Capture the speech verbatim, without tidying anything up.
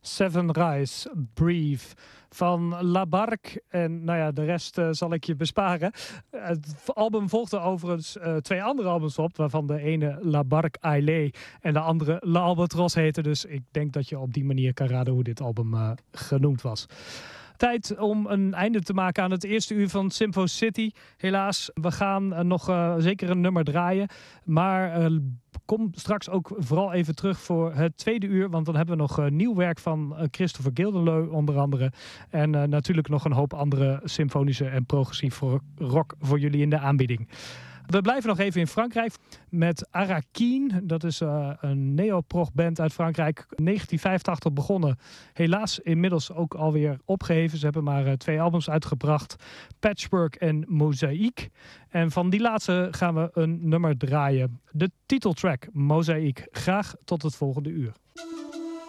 Seven Rise, Breathe van La Barque. En nou ja, de rest uh, zal ik je besparen. Uh, het album volgde overigens uh, twee andere albums op, waarvan de ene La Barque Ailée en de andere L'Albatros heette. Dus ik denk dat je op die manier kan raden hoe dit album uh, genoemd was. Tijd om een einde te maken aan het eerste uur van Symfo City. Helaas, we gaan uh, nog uh, zeker een nummer draaien. Maar uh, kom straks ook vooral even terug voor het tweede uur. Want dan hebben we nog uh, nieuw werk van uh, Christopher Gildenleu onder andere. En uh, natuurlijk nog een hoop andere symfonische en progressief rock voor jullie in de aanbieding. We blijven nog even in Frankrijk met Arakeen. Dat is uh, een neoprog-band uit Frankrijk. negentien vijfentachtig begonnen. Helaas inmiddels ook alweer opgeheven. Ze hebben maar uh, twee albums uitgebracht. Patchwork en Mozaïek. En van die laatste gaan we een nummer draaien. De titeltrack Mozaïek. Graag tot het volgende uur.